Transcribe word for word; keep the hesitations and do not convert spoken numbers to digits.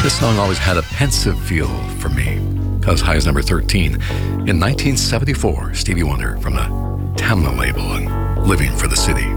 This song always had a pensive feel for me. As high as number thirteen. In nineteen seventy-four, Stevie Wonder from the Tamla label and Living for the City.